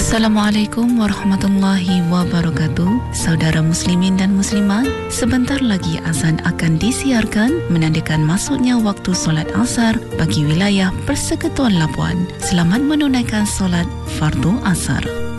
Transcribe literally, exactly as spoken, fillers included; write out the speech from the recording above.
Assalamualaikum warahmatullahi wabarakatuh. Saudara muslimin dan muslimat, sebentar lagi azan akan disiarkan menandakan masuknya waktu solat asar bagi wilayah Persekutuan Labuan. Selamat menunaikan solat fardu asar.